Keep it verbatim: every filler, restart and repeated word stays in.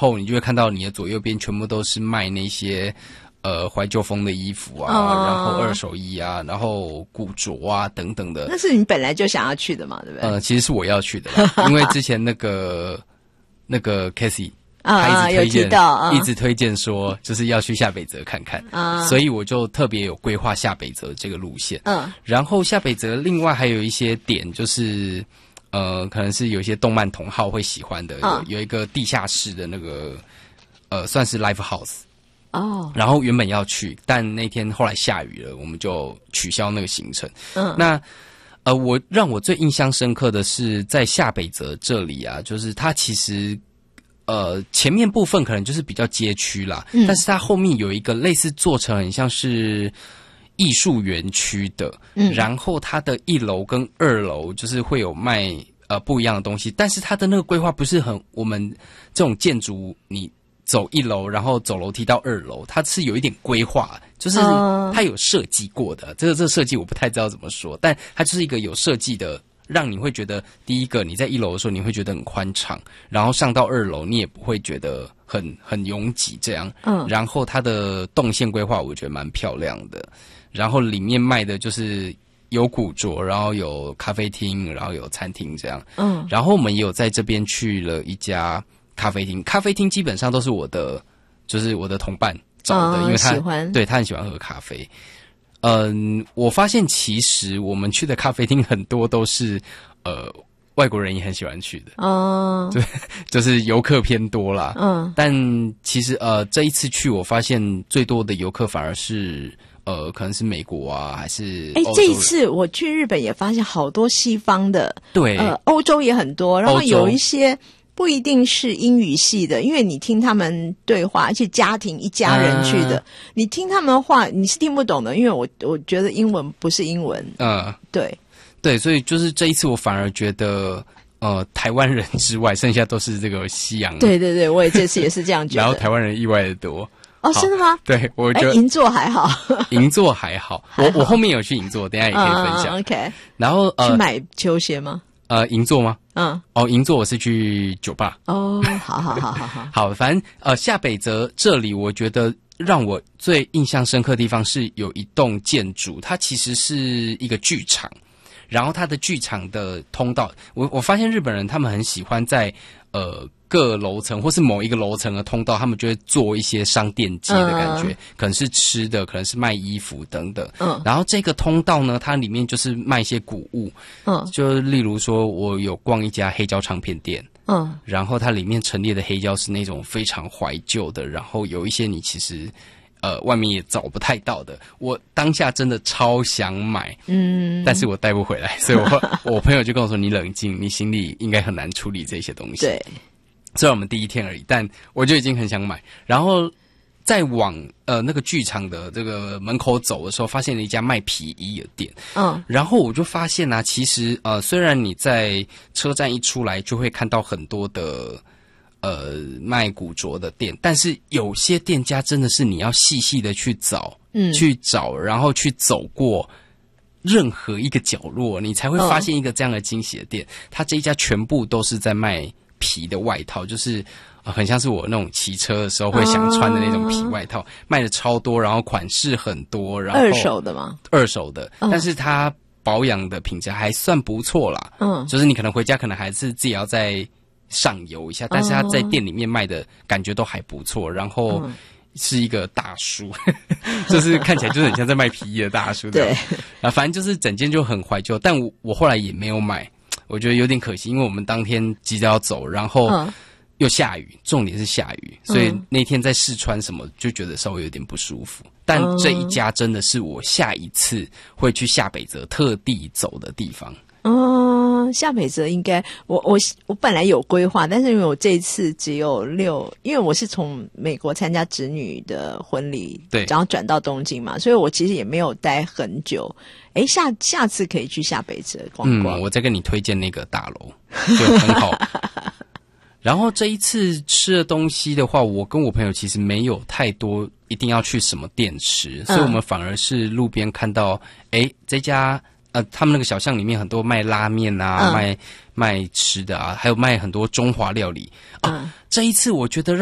后，你就会看到你的左右边全部都是卖那些呃怀旧风的衣服啊，哦、然后二手衣啊，然后古着啊等等的。 那是你本来就想要去的嘛，对不对？ 呃，其实是我要去的啦，因为之前那个那个 Casey。他一直推荐、 啊啊， 一直推荐说，就是要去下北泽看看，啊、所以我就特别有规划下北泽这个路线。嗯，然后下北泽另外还有一些点，就是呃，可能是有一些动漫同好会喜欢的，嗯、有, 有一个地下室的那个呃，算是 live house。哦，然后原本要去，但那天后来下雨了，我们就取消那个行程。嗯，那呃，我让我最印象深刻的是在下北泽这里啊，就是它其实。呃，前面部分可能就是比较街区啦，嗯、但是它后面有一个类似做成很像是艺术园区的，嗯，然后它的一楼跟二楼就是会有卖呃不一样的东西，但是它的那个规划不是很我们这种建筑，你走一楼然后走楼梯到二楼，它是有一点规划，就是它有设计过的，这个这个设计我不太知道怎么说，但它就是一个有设计的。让你会觉得，第一个你在一楼的时候你会觉得很宽敞，然后上到二楼你也不会觉得很很拥挤这样。嗯，然后它的动线规划我觉得蛮漂亮的，然后里面卖的就是有古着，然后有咖啡厅，然后有餐厅这样。嗯，然后我们也有在这边去了一家咖啡厅，咖啡厅基本上都是我的，就是我的同伴找的，哦、因为他喜欢对他很喜欢喝咖啡。嗯，我发现其实我们去的咖啡厅很多都是呃外国人也很喜欢去的哦，对，就是游客偏多啦。嗯，但其实呃这一次去我发现最多的游客反而是呃可能是美国啊，还是哎这一次我去日本也发现好多西方的， 对， 呃欧洲也很多，然后有一些。不一定是英语系的，因为你听他们对话，而且家庭一家人去的，嗯、你听他们的话你是听不懂的，因为我我觉得英文不是英文。嗯，对对，所以就是这一次我反而觉得，呃，台湾人之外，剩下都是这个西洋。 对对对，我也这次也是这样觉得。 然后台湾人意外的多。 哦，真的吗？ 对，我觉得银座还好， 银座还好。我我后面有去银座，等一下也可以分享。 嗯、OK。 然后呃， 去买球鞋吗？ 呃，银座吗？ 嗯， 哦，银座我是去酒吧。 哦，好好好好好， 好，反正呃，下北泽这里，我觉得让我最印象深刻的地方是有一栋建筑，它其实是一个剧场，然后它的剧场的通道，我我发现日本人他们很喜欢在呃各楼层或是某一个楼层的通道，他们就会做一些商店街的感觉，嗯、可能是吃的，可能是卖衣服等等。嗯，然后这个通道呢，它里面就是卖一些古物。嗯，就例如说，我有逛一家黑胶唱片店。嗯，然后它里面陈列的黑胶是那种非常怀旧的，然后有一些你其实呃外面也找不太到的。我当下真的超想买，嗯，但是我带不回来，所以我我朋友就跟我说：“你冷静，你行李应该很难处理这些东西。” 对。 虽然我们第一天而已，但我就已经很想买。然后再往呃那个剧场的这个门口走的时候，发现了一家卖皮衣的店。嗯，然后我就发现啊，其实呃虽然你在车站一出来就会看到很多的呃卖古着的店，但是有些店家真的是你要细细的去找，嗯，去找，然后去走过任何一个角落，你才会发现一个这样的惊喜的店。嗯、它这一家全部都是在卖皮的外套，就是呃很像是我那种骑车的时候会想穿的那种皮外套，卖的超多，然后款式很多，然后二手的吗？ 二手的，嗯、但是它保养的品质还算不错啦。嗯，就是你可能回家可能还是自己要再上油一下，但是它在店里面卖的感觉都还不错，然后是一个大叔，就是看起来就是很像在卖皮衣的大叔。对，啊，反正就是整间就很怀旧，但我我后来也没有买。我觉得有点可惜，因为我们当天急着要走，然后又下雨，重点是下雨，所以那天在试穿什么就觉得稍微有点不舒服。但这一家真的是我下一次会去下北泽特地走的地方。 嗯，下北泽应该我我我本来有规划，但是因为我这一次只有六，因为我是从美国参加侄女的婚礼， 对， 然后转到东京嘛，所以我其实也没有待很久。诶，下下次可以去下北泽逛逛。 嗯，我再跟你推荐那个大楼，就很好。然后这一次吃的东西的话，我跟我朋友其实没有太多一定要去什么店吃，所以我们反而是路边看到，诶，这家呃，他们那个小巷里面很多卖拉面啊，嗯、卖卖吃的啊，还有卖很多中华料理啊。嗯、这一次我觉得让